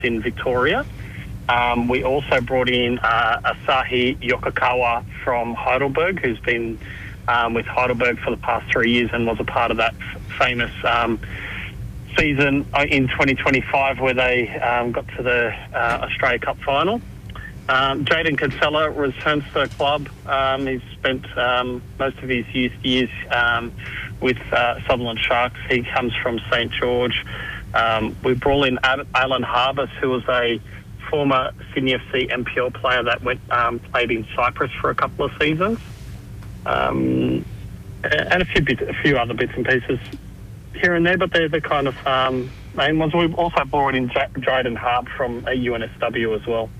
in Victoria. We also brought in Asahi Yokokawa from Heidelberg, who's been with Heidelberg for the past 3 years and was a part of that famous season in 2025 where they got to the Australia Cup final. Jayden Kinsella returns to the club. He's spent most of his youth years with Sutherland Sharks. He comes from St George. We brought in Alan Harbus, who was a former Sydney FC NPL player that played in Cyprus for a couple of seasons. And a few other bits and pieces here and there, but they're the kind of main ones. We've also brought in Jayden Harp from UNSW as well.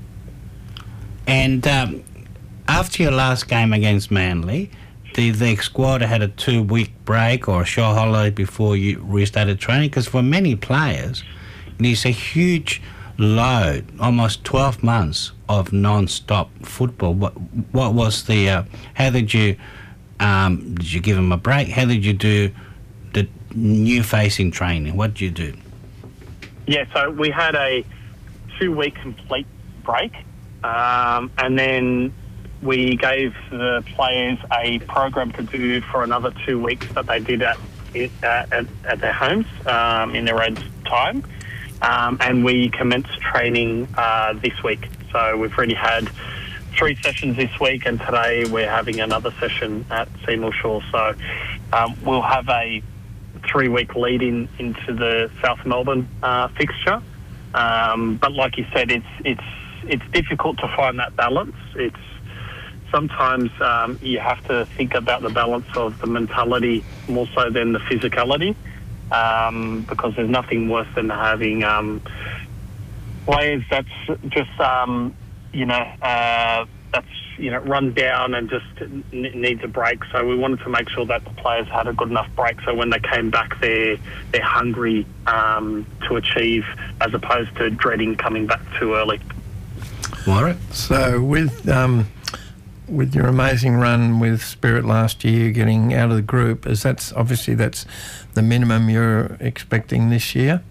And after your last game against Manly, the squad had a 2-week break or a short holiday before you restarted training? Because for many players, it is a huge load, almost 12 months of non-stop football. What was the... how did you give them a break? How did you do the new facing training? What did you do? Yeah, so we had a 2-week complete break. And then we gave the players a program to do for another 2 weeks that they did at their homes in their own time. And we commenced training this week. So we've already had 3 sessions this week, and today we're having another session at Seymour Shore. So we'll have a 3-week lead into the South Melbourne fixture. But like you said, it's difficult to find that balance. It's sometimes you have to think about the balance of the mentality more so than the physicality, because there's nothing worse than having players that's just run down and just needs a break. So we wanted to make sure that the players had a good enough break so when they came back they're hungry to achieve, as opposed to dreading coming back too early. All right. So with your amazing run with Spirit last year, getting out of the group, that's the minimum you're expecting this year?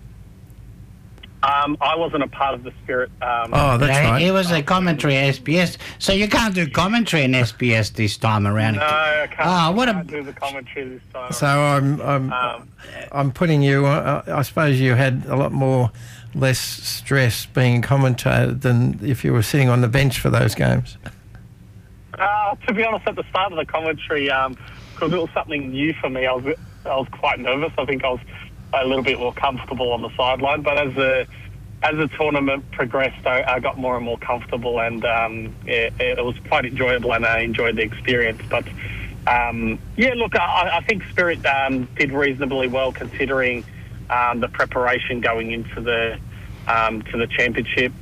I wasn't a part of the Spirit. That's right. It was a commentary SBS, so you can't do commentary in SBS this time around. No, I can't do the commentary this time. So I'm putting you. I suppose you had a lot less stress being a commentator than if you were sitting on the bench for those games. To be honest, at the start of the commentary, because it was something new for me, I was quite nervous. I think I was a little bit more comfortable on the sideline, but as the tournament progressed, I got more and more comfortable, and it was quite enjoyable, and I enjoyed the experience. But I think Spirit did reasonably well considering the preparation going into the to the championship.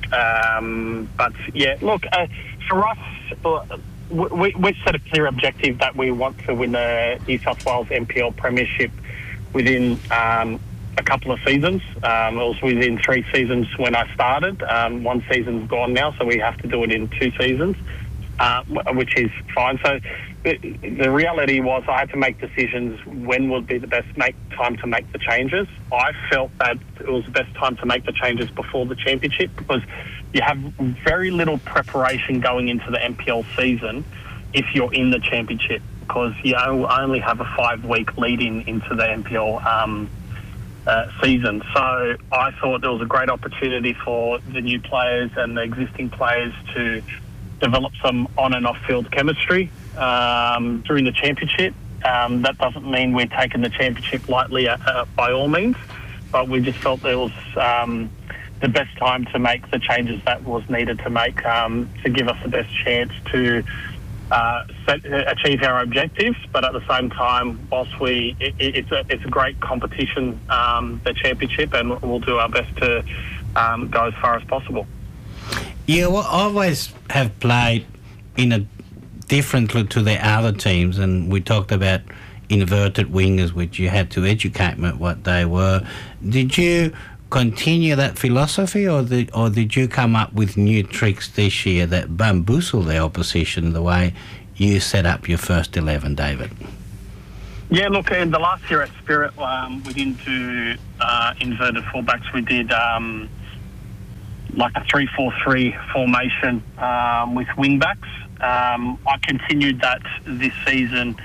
For us, we've set a clear objective that we want to win the New South Wales NPL Premiership within a couple of seasons. It was within 3 seasons when I started. 1 season's gone now, so we have to do it in 2 seasons, which is fine. So the reality was I had to make decisions when would be the best time to make the changes. I felt that it was the best time to make the changes before the championship, because you have very little preparation going into the NPL season if you're in the championship, because you only have a 5-week lead-in into the NPL season. So I thought there was a great opportunity for the new players and the existing players to develop some on and off field chemistry during the championship. That doesn't mean we're taking the championship lightly by all means, but we just felt there was the best time to make the changes that was needed to make to give us the best chance to achieve our objectives. But at the same time, whilst it's a great competition, the championship, and we'll do our best to go as far as possible. You always have played differently to the other teams, and we talked about inverted wingers, which you had to educate me what they were. Did you continue that philosophy, or did you come up with new tricks this year that bamboozle the opposition the way you set up your first 11, David? Yeah, look, in the last year at Spirit, we didn't do inverted fullbacks. We did like a 3-4-3 formation with wing backs. I continued that this season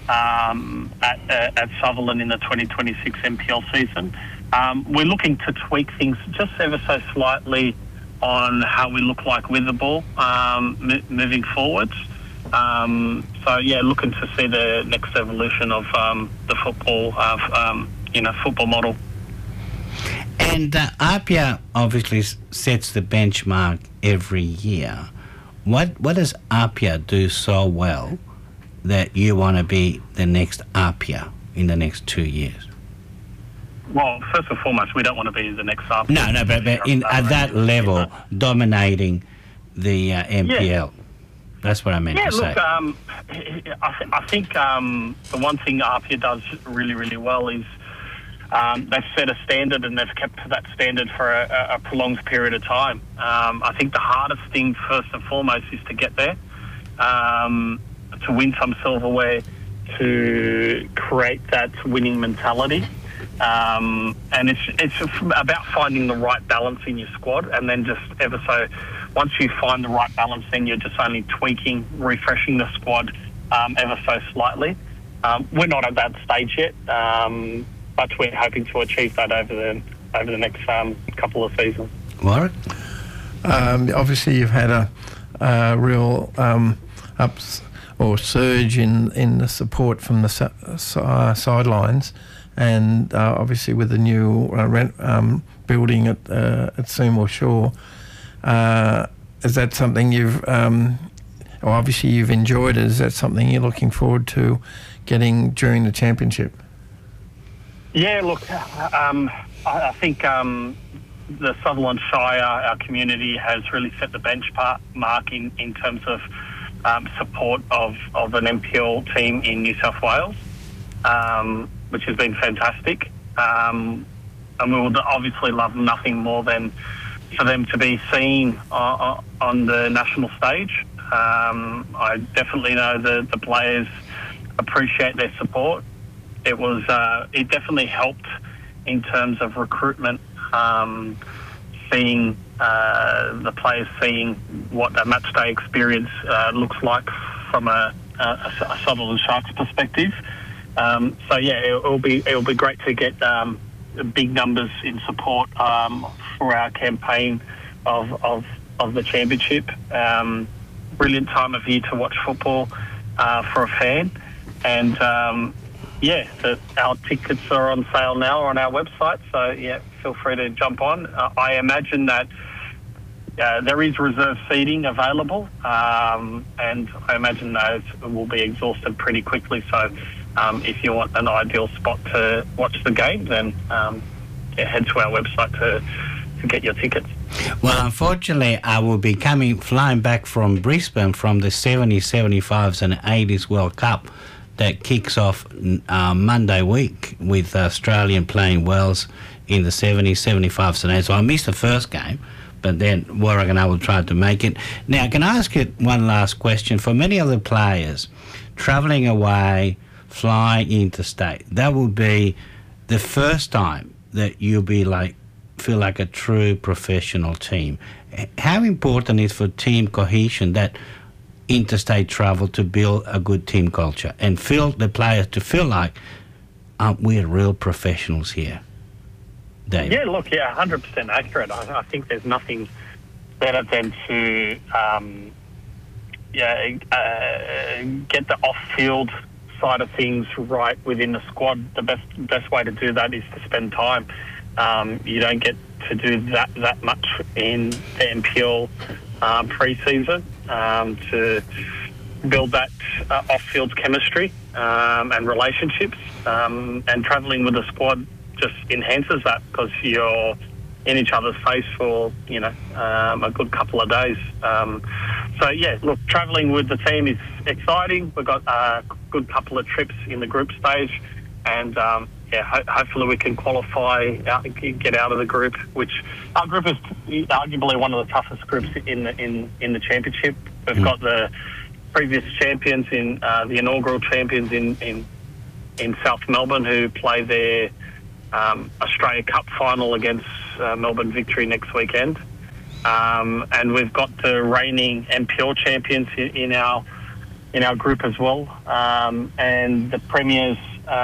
at Sutherland in the 2026 NPL season. We're looking to tweak things just ever so slightly on how we look like with the ball moving forwards. Looking to see the next evolution of the football football model. And Apia obviously sets the benchmark every year. What does Apia do so well that you want to be the next Apia in the next 2 years? Well, first and foremost, we don't want to be the next Apia. No, but at that level, dominating the NPL. Yeah. That's what I meant to say. I think the one thing Apia does really, really well is they've set a standard and they've kept to that standard for a prolonged period of time. I think the hardest thing, first and foremost, is to get there, to win some silverware, to create that winning mentality. And it's about finding the right balance in your squad, and then just ever so, once you find the right balance, then you're just only tweaking, refreshing the squad ever so slightly. We're not at that stage yet, but we're hoping to achieve that over the next couple of seasons. Warwick? Obviously, you've had a real ups or surge in the support from the sidelines. And obviously with the new building at Seymour Shore, is that something you've obviously you've enjoyed? Is that something you're looking forward to getting during the championship? Yeah, look, I think the Sutherland Shire, our community, has really set the benchmark in terms of support of an NPL team in New South Wales. Which has been fantastic. And we would obviously love nothing more than for them to be seen on the national stage. I definitely know the players appreciate their support. It definitely helped in terms of recruitment, seeing the players seeing what a match day experience looks like from a Sutherland Sharks perspective. It'll be great to get big numbers in support for our campaign of the championship. Brilliant time of year to watch football for a fan, and our tickets are on sale now on our website. So feel free to jump on. I imagine that there is reserve seating available, and I imagine those will be exhausted pretty quickly. So. If you want an ideal spot to watch the game, then head to our website to get your tickets. Well, unfortunately, I will be flying back from Brisbane from the 70s, 75s and 80s World Cup that kicks off Monday week with Australian playing Wales in the 70s, 75s and 80s. So I missed the first game, but then Warwick and I will try to make it. Now, can I ask you one last question? For many of the players travelling away, flying interstate, that will be the first time that you'll be feel like a true professional team. How important is for team cohesion that interstate travel to build a good team culture and feel the players to feel like we're real professionals here? Dave? Yeah, look, 100% accurate. I think there's nothing better than to get the off-field side of things right within the squad. The best way to do that is to spend time. You don't get to do that much in the NPL pre-season to build that off-field chemistry and relationships. And travelling with the squad just enhances that because you're in each other's face for a good couple of days. Travelling with the team is exciting. We've got a good couple of trips in the group stage, and hopefully we can qualify, get out of the group. Which our group is arguably one of the toughest groups in the championship. We've got the previous champions the inaugural champions in South Melbourne who play their Australia Cup final against Melbourne Victory next weekend. and we've got the reigning NPL champions in our group as well, and the premiers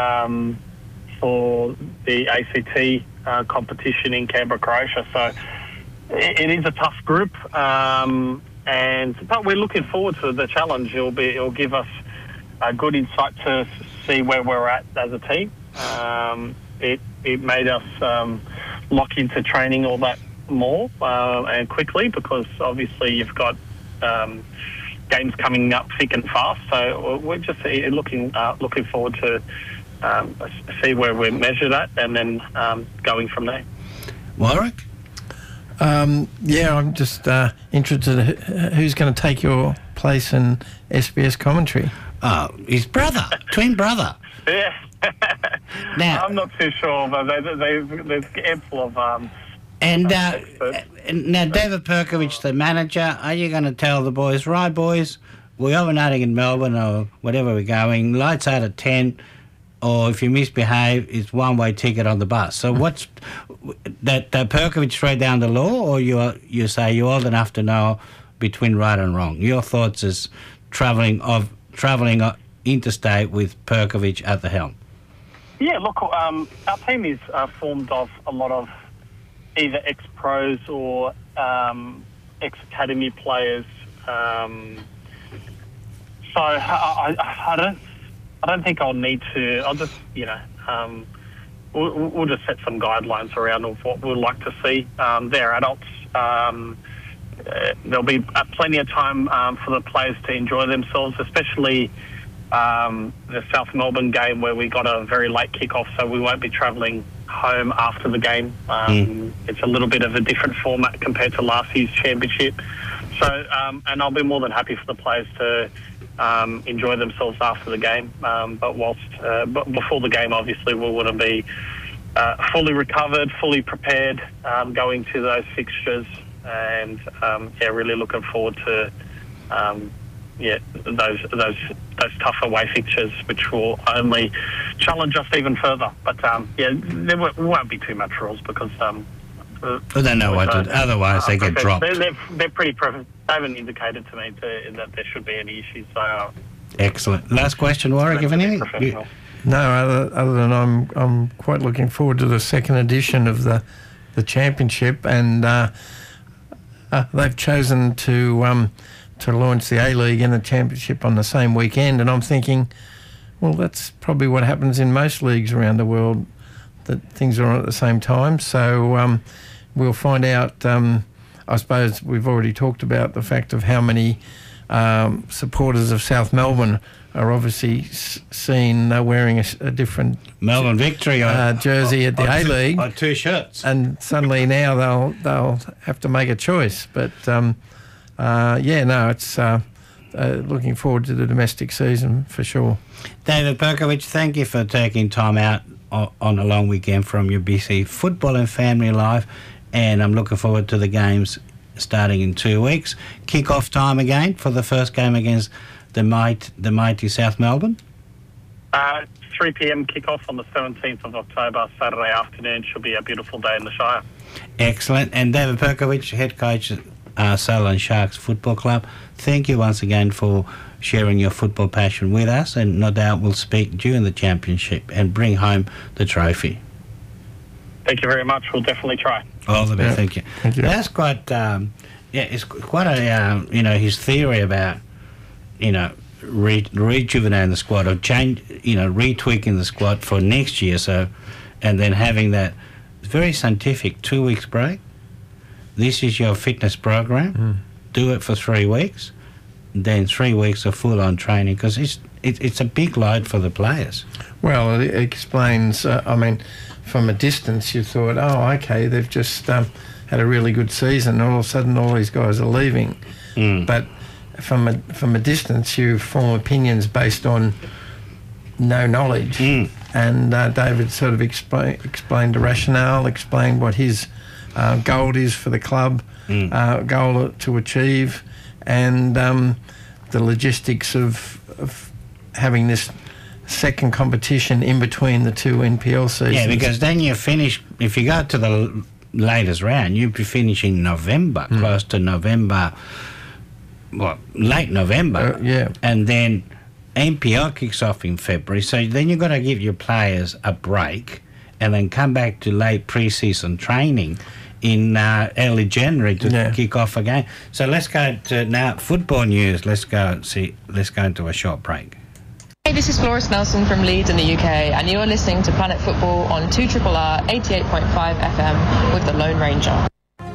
for the ACT competition in Canberra, Croatia. So it is a tough group, but we're looking forward to the challenge. It'll give us a good insight to see where we're at as a team. It made us lock into training all that more and quickly, because obviously you've got games coming up thick and fast. So we're just looking forward to see where we're measured at, and then going from there. Warwick? Yeah, I'm just interested who's going to take your place in SBS commentary. Oh, his brother, twin brother. Yeah. Now, I'm not too sure, but there's ample of... and now, David Perkovich, the manager, are you going to tell the boys, right, boys, we're overnighting in Melbourne or whatever we're going, lights out at 10, or if you misbehave, it's one-way ticket on the bus? So what's that Perkovich straight down the law, or you say you're old enough to know between right and wrong? Your thoughts as travelling interstate with Perkovich at the helm? Yeah, look, our team is formed of a lot of either ex-pros or ex-academy players. So I don't think I'll need to. I'll just, we'll just set some guidelines around of what we'd like to see. They're adults. There'll be plenty of time for the players to enjoy themselves, especially the South Melbourne game where we got a very late kickoff, so we won't be travelling home after the game. It's a little bit of a different format compared to last year's championship. So, and I'll be more than happy for the players to enjoy themselves after the game. But before the game, obviously, we want to be fully recovered, fully prepared, going to those fixtures, and really looking forward to those tough away fixtures, which will only challenge us even further. But there won't be too much rules, because they don't know what to. Otherwise, they get dropped. They're pretty. They haven't indicated to me that there should be any issues. So excellent. Last question, Warwick. Have anything? No, other than I'm quite looking forward to the second edition of the championship, and they've chosen to launch the A-League and the championship on the same weekend, and I'm thinking, well, that's probably what happens in most leagues around the world, that things are on at the same time. So we'll find out. I suppose we've already talked about the fact of how many supporters of South Melbourne are obviously seen wearing a different Melbourne Victory jersey at the A-League, or two shirts, and suddenly now they'll have to make a choice. But it's looking forward to the domestic season for sure. David Perkovich, thank you for taking time out on a long weekend from your busy football and family life, and I'm looking forward to the games starting in 2 weeks. Kick-off time again for the first game against the mighty South Melbourne? 3 p.m. kick-off on the 17th of October, Saturday afternoon. Should be a beautiful day in the Shire. Excellent. And David Perkovich, head coach at Sutherland Sharks Football Club, thank you once again for sharing your football passion with us, and no doubt we'll speak during the championship and bring home the trophy. Thank you very much. We'll definitely try. All the best. Thank you. Thank you. That's quite, it's quite a, his theory about, rejuvenating the squad, or retweaking the squad for next year. So, and then having that very scientific 2 weeks break. This is your fitness program. Do it for 3 weeks. Then 3 weeks of full-on training, because it's a big load for the players. Well, it explains. From a distance, you thought, oh, okay, they've just had a really good season. All of a sudden, all these guys are leaving. But from a distance, you form opinions based on no knowledge. And David sort of explained the rationale, explained what his goal is for the club, goal to achieve, and the logistics of having this second competition in between the two NPL seasons. Yeah, because then you finish, if you go to latest round, you'd be finishing November, close to November, late November. Yeah. And then NPL kicks off in February, so then you've got to give your players a break and then come back to late pre-season training in early January to kick off again. So let's go to now football news. Let's go into a short break. Hey, this is Florence Nelson from Leeds in the UK, and you are listening to Planet Football on 2RRR 88.5 FM with the Lone Ranger.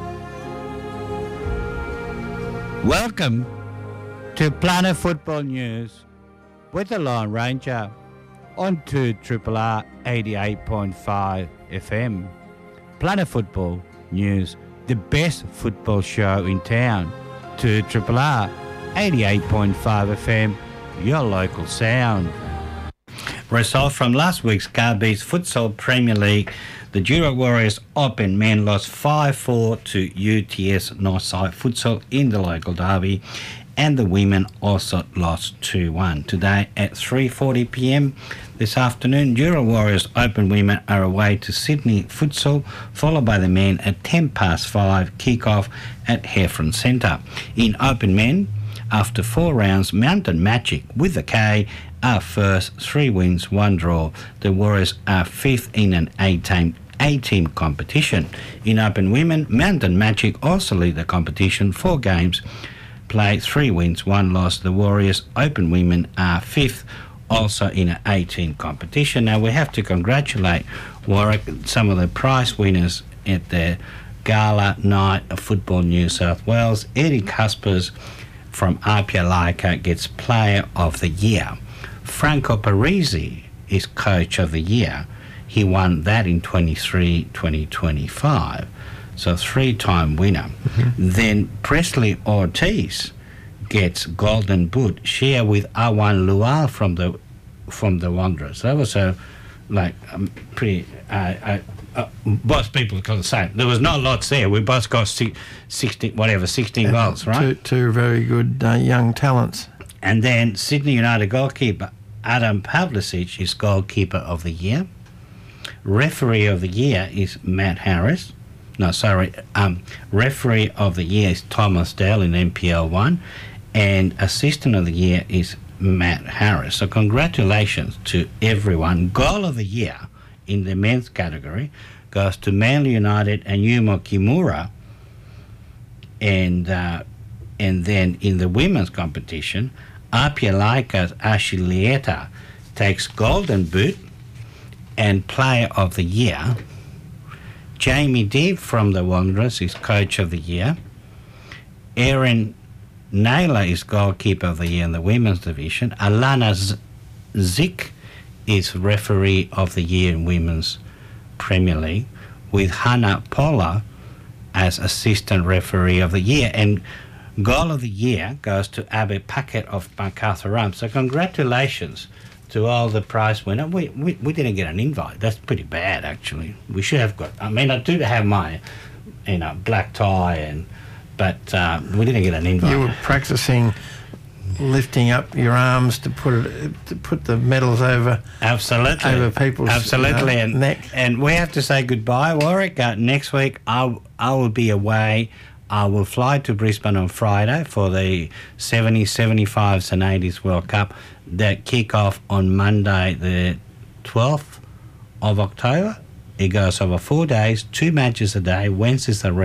Welcome to Planet Football News with the Lone Ranger on 2RRR 88.5 FM. Planet Football News, the best football show in town. 2RRR 88.5 FM, your local sound. Result from last week's Garbees Futsal Premier League. The Jura Warriors Open men lost 5-4 to UTS Northside Futsal in the local derby, and the women also lost 2-1. Today at 3:40 p.m. this afternoon, Jura Warriors Open women are away to Sydney Futsal, followed by the men at 5:10 kick-off at Heffron Centre. In Open men, after 4 rounds, Mountain Magic with the K are first, 3 wins, 1 draw. The Warriors are 5th in an 8-team competition. In Open women, Mountain Magic also lead the competition, 4 games played, 3 wins, 1 loss. The Warriors Open women are 5th, also in an 8-team competition. Now we have to congratulate Warwick, some of the prize winners at the Gala Night of Football New South Wales. Eddie Cuspers from Apia Laika gets Player of the Year. Franco Parisi is Coach of the Year. He won that in 2023-2025. So 3-time winner. Then Presley Ortiz gets Golden Boot, share with Awan Lual from the Wanderers. That was pretty. Both people got the same. There was not lots there. We both got 16 goals, right? Two very good young talents. And then Sydney United goalkeeper Adam Pavlicic is Goalkeeper of the Year. Referee of the Year is Matt Harris. Referee of the Year is Thomas Dale in NPL 1. And Assistant of the Year is Matt Harris. So congratulations to everyone. Goal of the Year in the men's category goes to Manly United and Yumo Kimura. And then in the women's competition, Apia Laika's Ashi Lieta takes Golden Boot and Player of the Year. Jamie Deeb from the Wanderers is Coach of the Year. Erin Naylor is Goalkeeper of the Year in the women's division. Alana Zik is Referee of the Year in Women's Premier League, with Hannah Pola as Assistant Referee of the Year. And Goal of the Year goes to Abby Paquet of MacArthur Rum. So congratulations to all the prize winners. We didn't get an invite. That's pretty bad, actually. We should have got. I mean, I do have my, black tie, but we didn't get an invite. You were practicing lifting up your arms to put the medals over. Absolutely. Over people's neck. And we have to say goodbye, Warwick. Next week I will be away. I will fly to Brisbane on Friday for the 70s, 75s and 80s World Cup that kick off on Monday the 12th of October. It goes over 4 days, 2 matches a day. Wednesday is a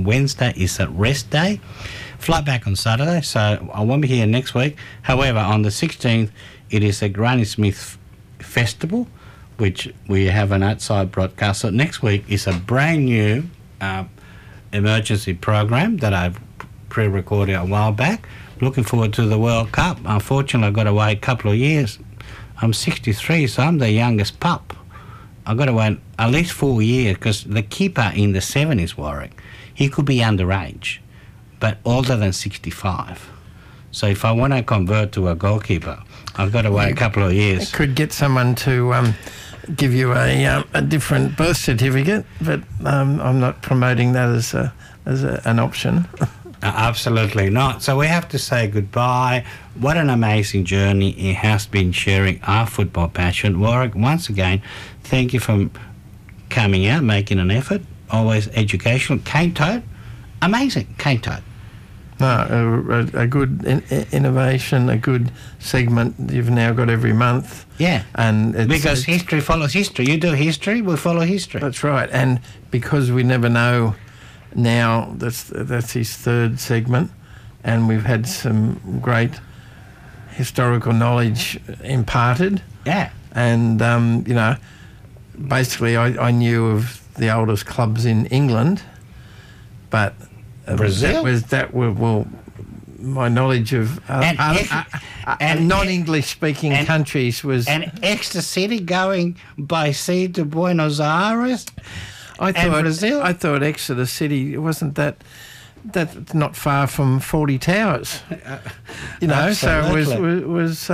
rest day. Fly back on Saturday, so I won't be here next week. However, on the 16th, it is a Granny Smith Festival, which we have an outside broadcast. So next week is a brand new emergency program that I've pre-recorded a while back. Looking forward to the World Cup. Unfortunately, I've got to wait a couple of years. I'm 63, so I'm the youngest pup. I've got to wait at least 4 years because the keeper in the 70s, Warwick, he could be underage, but older than 65. So if I want to convert to a goalkeeper, I've got to wait a couple of years. Could get someone to give you a different birth certificate, but I'm not promoting that as an option. Absolutely not. So we have to say goodbye. What an amazing journey it has been sharing our football passion. Warwick, once again, thank you for coming out, making an effort. always educational. Cane Toad, amazing. Cane Toad. No, a good innovation, a good segment you've now got every month. Yeah, and because history follows history. You do history, we follow history. That's right, and because we never know now, that's his third segment, and we've had some great historical knowledge imparted. Yeah, and you know, basically, I knew of the oldest clubs in England, but Brazil. Well, my knowledge of non-English speaking countries was. And Exeter City going by sea to Buenos Aires. Brazil. I thought Exeter City wasn't that's not far from 40 Towers. You know, absolutely. So it was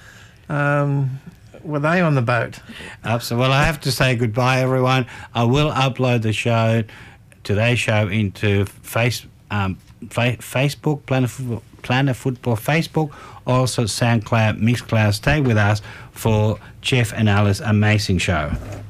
were they on the boat? Absolutely. Well, I have to say goodbye, everyone. I will upload today's show into Facebook, Planet Football Facebook, also SoundCloud, Mixcloud. Stay with us for Jeff and Alice's amazing show.